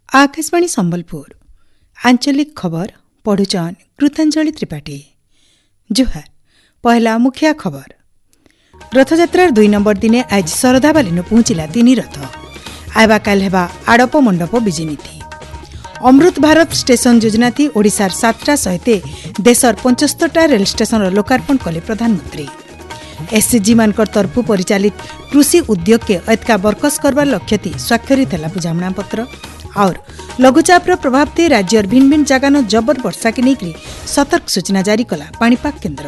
आकाशवाणी संबलपुर आंचलिक खबर पढ़ुचन कृतांजलि त्रिपाठी। जुहार पहला मुख्य खबर। रथयात्रार 2 नंबर दिने आज शरधाबालिनु पहुंचला 3 रथ। आयबा काल हेबा आड़प मंडप विजेनीति। अमृत भारत स्टेशन योजना थी ओडिशार 7टा सहित देशर 75टा रेल स्टेशन लोकार्पण कले प्रधानमंत्री। एससीजी मानकर तरफु परिचालित कृषि उद्योग के ऐतका बरकस करबार लक्ष्य थी स्वाक्षरित है बुझामणा पत्र। और लघुचापर प्रभाव थी राज्यर भिन्न भिन्न जगह जबर वर्षा के लेकर सतर्क सूचना जारी कला पाणीपाग केन्द्र।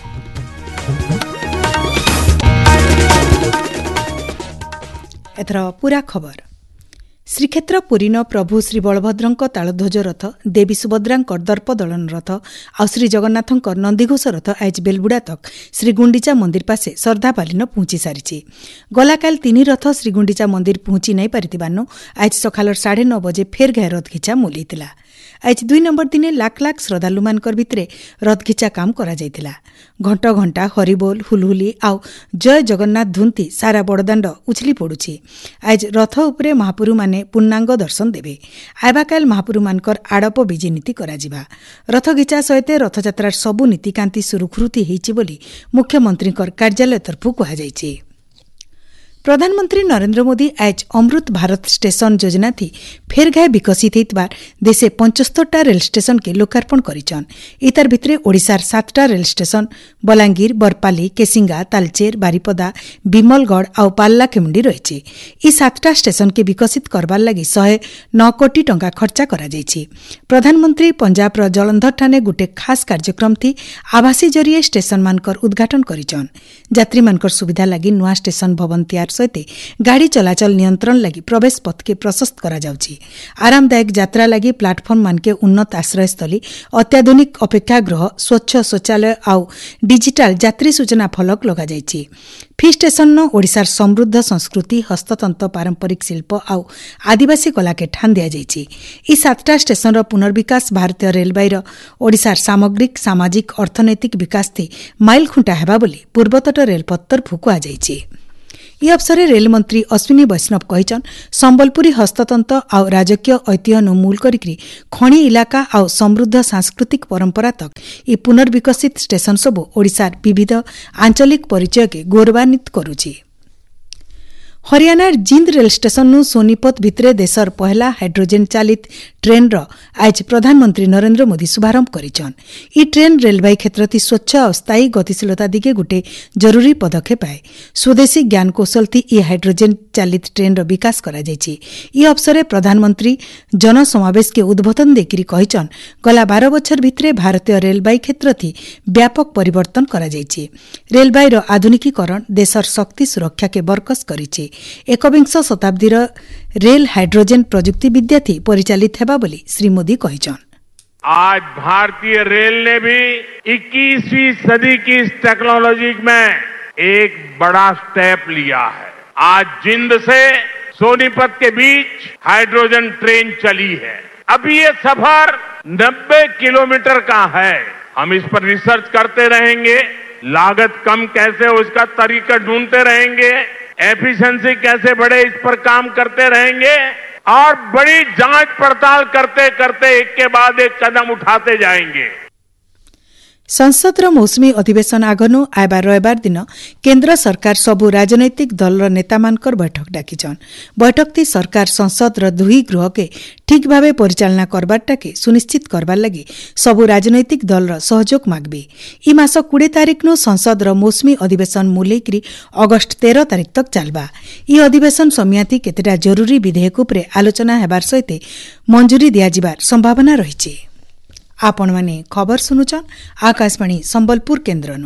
एथर पूरा खबर। श्रीक्षेत्र पुरीन प्रभु श्री बलभद्रंक तालध्वज रथ, देवी सुभद्रांक दर्प दलन रथ आ श्री जगन्नाथंक नंदीघोष रथ आज बेलबुड़ा तक श्री गुंडीचा मंदिर पासे श्रद्धाबालिन पहुंची सारी। गलाकाल 3 रथ श्री गुंडीचा मंदिर पहुंची नहीं पारिथिबानु आज सकाल 9:30 बजे फेर घाय रथ घिचा मूलैतिला। आज 2 नंबर दिने लाख लाख श्रद्धालु मानकर भितरे रथ घिचा काम करा जायतिला। घंट घंटा हरिबोल हुलहुली आउ जय जगन्नाथ धुंती सारा बड़दाण्ड उछली पड़ुछि। आज रथ उपरे महापुरु माने पूर्णांग दर्शन देवे। आयबा काल महापुरु मानकर आड़प विजे नीति कराजिबा। रथ घिचा सहित रथयात्रार सबु नीतिकांति सुरुखुरुति हेछि बोली मुख्यमंत्री कार्यालय तरफु कहा जायछि। प्रधानमंत्री नरेंद्र मोदी आज अमृत भारत स्टेशन योजना थी फेर घाय विकसित होइतबार देशे 75टा रेल स्टेशन के लोकार्पण करिछन। इतार भितरे ओडिशार 7टा रेल स्टेशन बलांगीर, बरपाली, केसिंगा, तालचेर, बारिपदा, विमलगढ़ आउ पाल्लाखेमुंडी रहिछि। ई 7टा स्टेशन के विकसित करबार लागि 109 कोटी टंका खर्चा करा जायछि। प्रधानमंत्री पंजाब जलंधर ठाने गुटे खास कार्यक्रम थी आभासी जरिए स्टेशन मानकर उद्घाटन करिछन। यात्री मानकर सुविधा लागि नुआ स्टेशन भवन तैयार सहित गाड़ी चलाचल नियंत्रण लगी प्रवेश पथ के प्रशस्त करा जाउछि। आरामदायक यात्रा लगी प्लाटफर्म मान के उन्नत आश्रयस्थली, अत्याधुनिक अपेक्षागृह, स्वच्छ शौचालय आउ डिजिटल यात्री सूचना फलक लगा जाइछि। फी स्टेशन ओडिशार समृद्ध संस्कृति, हस्ततंत्र, पारंपरिक शिल्प आउ आदिवासी कला के ठान दिया जाइछि। ई 7टा स्टेशन पुनर्विकास भारतीय रेलवाईर ओडिशार सामग्रिक, सामाजिक, अर्थनैतिक विकास थी माइल खुंटा हेबा बोली पूर्वतट रेलपथ तरफु कहा जाइछि। ई अवसर रेलमंत्री अश्विनी वैष्णव कहिछन संबलपुरी हस्ततंत्र आउ राजकीय ऐतिह्य मूल करिकरी खणी इलाका आउ समृद्ध सांस्कृतिक परंपरा तक ई पुनर्विकसित स्टेशन सबु ओडिशार विविध आंचलिक परिचय के गौरवान्वित करुछि। हरियाणार जिंद रेल स्टेशन सोनीपत भितरे देशर पहला हाइड्रोजेन चालित ट्रेन आज प्रधानमंत्री नरेंद्र मोदी शुभारंभ करिछन। ई ट्रेन रेलवाई क्षेत्र थी स्वच्छ और स्थायी गतिशीलता दिगे गुटे जरूरी पदक्षेप है। स्वदेशी ज्ञान कौशल थी ई हाइड्रोजेन चालित ट्रेन विकास करा जायछि। ई अवसर प्रधानमंत्री जनसमावेश के उद्बोधन देकिरी कहिछन गला 12 बछर भितरे भारतीय रेलवाई क्षेत्र थी व्यापक परिवर्तन करा जायछि। रेलवाईर आधुनिकीकरण देशर शक्ति सुरक्षा के बरकस करिछि। 21 शताब्दीर रेल हाइड्रोजेन प्रजुक्ति विद्या थी परिचालित हेबा बोली श्री मोदी कहिछन। आज भारतीय रेल ने भी 21वीं सदी की इस टेक्नोलॉजी में एक बड़ा स्टेप लिया है। आज जिंद से सोनीपत के बीच हाइड्रोजन ट्रेन चली है। अभी ये सफर 90 किलोमीटर का है। हम इस पर रिसर्च करते रहेंगे, लागत कम कैसे हो इसका तरीका ढूंढते रहेंगे, एफिशिएंसी कैसे बढ़े इस पर काम करते रहेंगे और बड़ी जांच पड़ताल करते करते एक के बाद एक कदम उठाते जाएंगे। संसदर मौसुमी अधिवेशन आगनु आयबा रविवार दिन केन्द्र सरकार सबु राजनैतिक दलर नेता मानकर बैठक डाकिछन। बैठक थी सरकार संसदर 2 गृह के ठीक भावे परिचालना करबारटा के सुनिश्चित करबार लगी सबु राजनैतिक दलर सहयोग मागबे। ई मास 20 तारिख नु संसदर मौसुमी अधिवेशन मुलेकरी अगस्त 13 तारिख तक चलबा। ई अधिवेशन समियाती केतेटा जरूरी विधेयक उपरे आलोचना हेबार सहित मंजूरी दियाजिबार संभावना रहिछि। आपण माने खबर सुनुचन आकाशवाणी संबलपुर केन्द्रनु।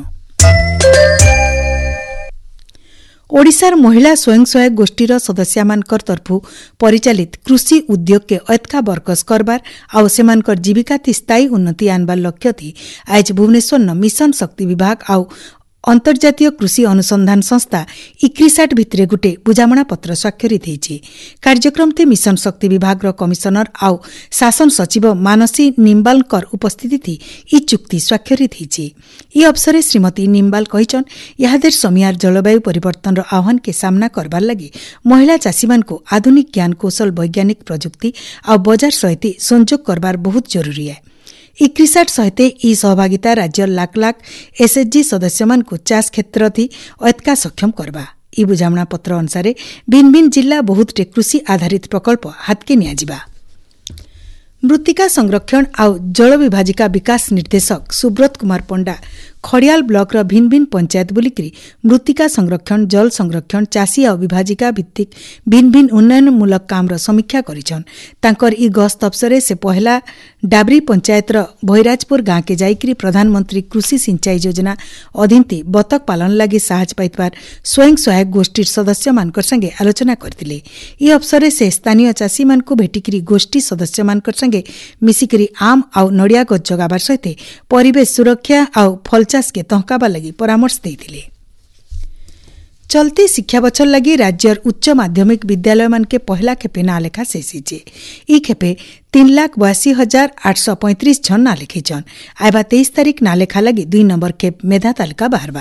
ओडिशार महिला स्वयं सहायक गोष्ठीर सदस्यमानकर तरफु परिचालित कृषि उद्योग के ऐतका बरकस करबार आउ सेमानकर जीविका थी स्थायी उन्नति आनबार लक्ष्य थी आज भुवनेश्वर मिशन शक्ति विभाग आउ अंतर्जातीय कृषि अनुसंधान संस्था इक्रिसाट भितरे गुटे बुझामणा पत्र स्वाक्षरित होईछि। कार्यक्रम ते मिशन शक्ति विभाग रो कमिशनर आउ शासन सचिव मानसी निम्बालकर उपस्थिति थी ई चुक्ति स्वाक्षरित होईछि। ई अवसरे श्रीमती निम्बाल कहिछन यादेर समियार जलवायु परिवर्तन रो आह्वान के सामना करबार लागि महिला चाषी मानको आधुनिक ज्ञान कौशल वैज्ञानिक प्रजुक्ति आ बाजार सहित संजोग करबार बहुत जरूरी है। इक्रिसाट सहित ई सहभागिता राज्य लाख लाख एसएचजी सदस्य मानको चाष क्षेत्र थी अतका सक्षम करबा। ई बुझामणा पत्र अनुसार भिन्न भिन्न जिला बहुतटे कृषि आधारित प्रकल्प हातके नियाजिबा। मृत्तिका संरक्षण आउ जल विभाजिका विकास निर्देशक सुब्रत कुमार पंडा खड़ियाल ब्लॉक भिन्न भिन्न पंचायत बुलिकरी मृत्तिका संरक्षण जल संरक्षण चाषी और विभाजिका भित्तिक भिन्न भिन्न उन्नयनमूलक काम समीक्षा करिछन। तांकर ई गस्त अवसरे से पहला डाबरी पंचायत भैराजपुर गाँ के जाइकरी प्रधानमंत्री कृषि सिंचाई योजना अधीन बतक पालन लगी साहज पाइबार स्वयं सहायक गोष्ठी सदस्य मानकर संगे आलोचना करथिले। ई अवसरे से स्थानीय चाषी मानकु भेटिकरी गोष्ठी सदस्य मानकर संगे मिसिकरी आम आउ नड़िया गछ जगाबार सहित परिवेश सुरक्षा आउ फलचाष के तहकाबा लगी परामर्श देथिले। चलती शिक्षा बछर लगी राज्यर उच्च माध्यमिक विद्यालय मान के पहला खेपे ना लेखा शेष होइछे। ई खेपे 3,82,835 जन ना लिखिछन। आइबा 23 तारिख ना लेखा लगी 2 नंबर खेप मेधा तालिका बाहरबा।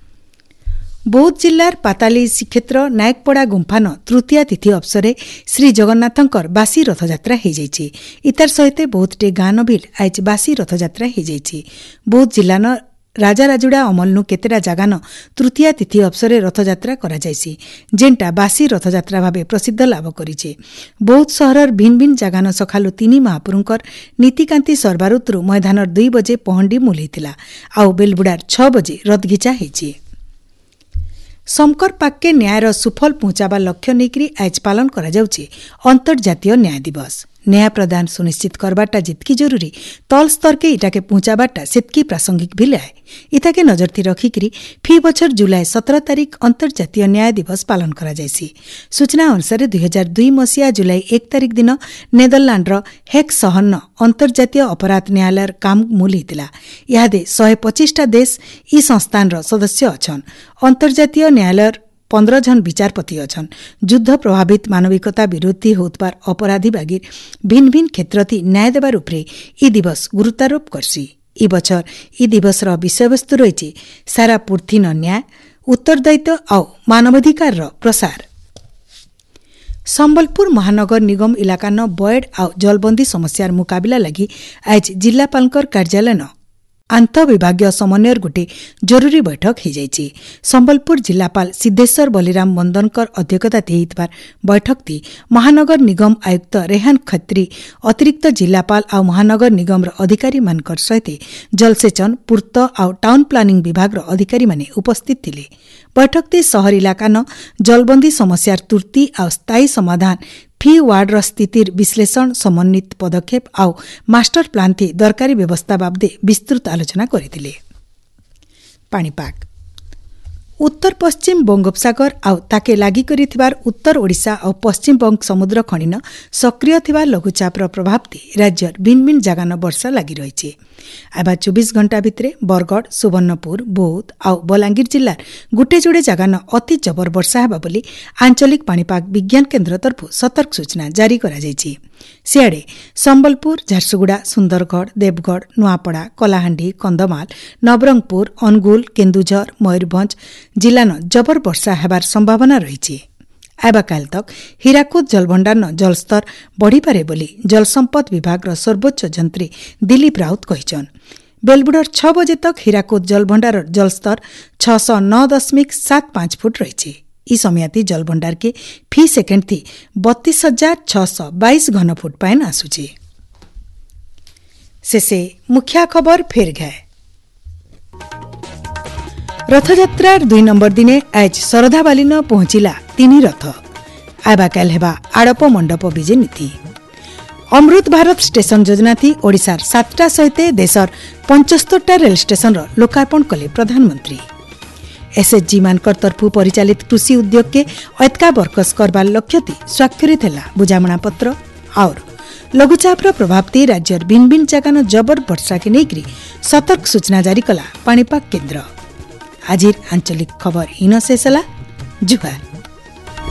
बौद्ध जिल्लार पाताली श्रीक्षेत्र नायकपड़ा गुम्फान तृतीय तिथि अवसरे श्री जगन्नाथंकर बासी रथयात्रा हो जाइछि। इतार सहित बहुतटे गाँ नभिल आज बासी रथयात्रा हो जाइछि। बौद्ध जिल्लान राजाराजुड़ा अमलनु केतेटा जागान तृतीय तिथि अवसरे रथयात्रा करा जाइछि, जेनटा बासी रथयात्रा भावे प्रसिद्ध लाभ करिछे। बौद्ध सहरर भिन्न भिन्न जागान सखालु 3 महापुरुंकर नीतिकांति सरबारुतरु मैदानर 2 बजे पहंडी मूलैथिला आउ बेलबुडार 6 बजे रथघिचा हेछि। समकर पाक्के न्यायर सुफल पहुंचाबा लक्ष्य नेकरी आज पालन करा जाउछि अंतर्जातीय न्याय दिवस। न्याय प्रदान सुनिश्चित करबाटा जितकी जरूरी तल स्तर के इटाके पहुंचाबाटा सेतकी प्रासंगिक भी है। इताके नजरती रखिकरी फी बछर जुलाई 17 तारिख अंतर्जातीय न्याय दिवस पालन करा जायसी। सूचना अनुसार 2002 मसीहा जुलाई 1 तारिख दिन नेदरलैंड हेग सहन अंतर्जातीय अपराध न्यायालय काम मूल होता। इहादे 125टा देश ई संस्थान सदस्य अछन। अंतर्जातीय न्यायालय 15 जन विचारपति अछन। युद्ध प्रभावित मानविकता विरोधी होतबार अपराधी बागिर भिन्न भिन्न क्षेत्र थी न्याय देवार उपरे ई दिवस गुरुत्वारोप करसी। ई बछर ई दिवस विषयवस्तु रही सारा पूर्थिन न्याय उत्तरदायित्व आउ मानवाधिकार प्रसार। संबलपुर महानगर निगम इलाका न बॉयड आउ जलबंदी समस्यार मुकाबला लगी आज जिलापालकर कार्यालय न आंत विभागीय समन्वयर गोटे जरूरी बैठक हो जाइछि। संबलपुर जिलापाल सिद्धेश्वर बलिराम बंदनकर अध्यक्षता होइतबार बैठक थी महानगर निगम आयुक्त रेहान खत्री अतिरिक्त जिलापाल आउ महानगर निगम अधिकारी मानकर सहित जलसेचन पूर्त आउ टाउन प्लानिंग विभाग अधिकारी माने उपस्थित थिले। बैठक ते शहर इलाका न जलबंदी समस्यार तुर्ती आउ स्थायी समाधान फी वार्डर स्थितिर विश्लेषण समन्वित पदक्षेप आउ मास्टर प्लान थी दरकारी व्यवस्था बाबदे विस्तृत आलोचना करथिले। पाणीपाग उत्तर पश्चिम बंगोपसागर आउ ताके लागि करिथिबार उत्तर ओडिशा और पश्चिम बंग समुद्र खणिन सक्रिय थिबा लघुचापर प्रभाव थी राज्यर भिन्न भिन्न जगान वर्षा लागि रहिछे। आबा 24 घंटा भितरे बरगढ़ सुवर्णपुर बौद्ध आउ बलांगीर जिल्लार गुटे जोड़े जगान अति जबर वर्षा हेबा बोली आंचलिक पाणीपाग विज्ञान केन्द्र तरफु सतर्क सूचना जारी करा जायछि। सियाड़े संबलपुर झारसुगुड़ा सुंदरगढ़ देवगढ़ नुआपड़ा कलाहांडी कंधमाल नवरंगपुर अनुगुल केन्दुझर मयूरभंज जिलान जबर वर्षा हेबार संभावना रही। आबा काल तक हीराकुद जलभंडार जलस्तर बढ़ीपारे बोली जलसंपद विभाग सर्वोच्च जंत्री दिलीप राउत कहिछन। बेलबुडर 6 बजे तक हीराकुद जलभंडार जलस्तर 609.75 फुट रही। ई समयाती जलभंडार के फी सेकेंड थी 32,622 घनफुट पाइन आसुची। शेषे मुख्य खबर फेर गए। रथयात्रार 2 नंबर दिने आज शरधाबालिन पहुंचिला 3 रथ। आबा काल हेबा आड़प मंडप विजे नीति। अमृत भारत स्टेशन योजना थी ओडिशार 7टा सहित देशर 75टा रेल स्टेशन लोकार्पण कले प्रधानमंत्री। एसएचजी मानकर तरफु परिचालित कृषि उद्योग के ऐतका बरकस करबार लक्ष्य थी स्वाक्षरित है बुझामणा पत्र। और लघुचापर प्रभाव थी राज्यर भिन्न भिन्न जगान जबर वर्षा के नेकरी सतर्क सूचना जारी कला पाणीपाग केन्द्र। आज आंचलिक खबर इन शेष जुहार।